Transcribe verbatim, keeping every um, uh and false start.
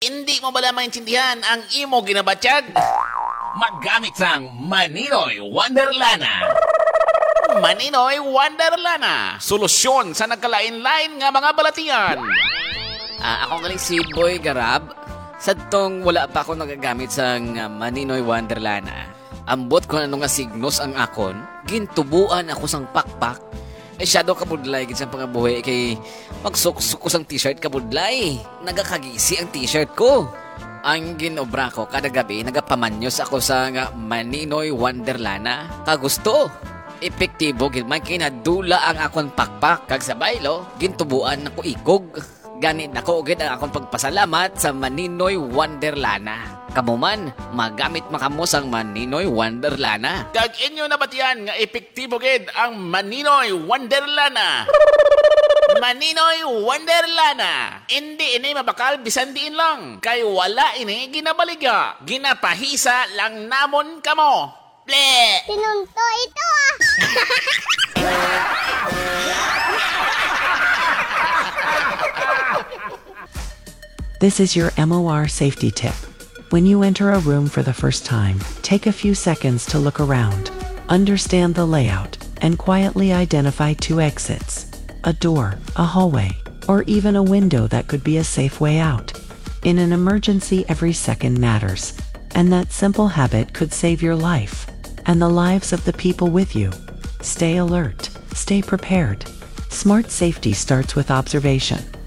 Hindi mo bala maintindihan ang imo ginabatyag? Maggamit sang Maninoy Wonderlana. Maninoy Wonderlana. Solusyon sa nagkalain-lain nga mga balatian. Ah, ako galing si Boy Garab. Sadtong wala pa ako nagagamit sa uh, Maninoy Wonderlana. Ambot ko na nung asignos ang akon, gintubuan ako sang pakpak. Eh, shadow kabudlay, ginsang pangabuhi kay magsuksuk ko sang t-shirt kabudlay. Nagakagisi ang t-shirt ko. Ang ginobra ko kada gabi, nagapamanyos ako sa nga Maninoy Wonderlana. Kagusto. Epektibo, gilman kinadula ang akon pakpak. Kag sabay lo, gintubuan ako ikog. Ganit na ko ugid ang akong pagpasalamat sa Maninoy Wonderlana. Kamuman, magamit makamo sang Maninoy Wonderlana. Kag inyo nabatian nga epektibo gid ang Maninoy Wonderlana. Maninoy Wonderlana. Hindi ini mabakal bisan diin lang. Kay wala ini ginabaliga. Ginapahisa lang namon kamo. Ble! Pinunto ito ah! This is your M O R safety tip. When you enter a room for the first time, take a few seconds to look around, understand the layout, and quietly identify two exits, a door, a hallway, or even a window that could be a safe way out. In an emergency, every second matters, and that simple habit could save your life and the lives of the people with you. Stay alert, stay prepared. Smart safety starts with observation.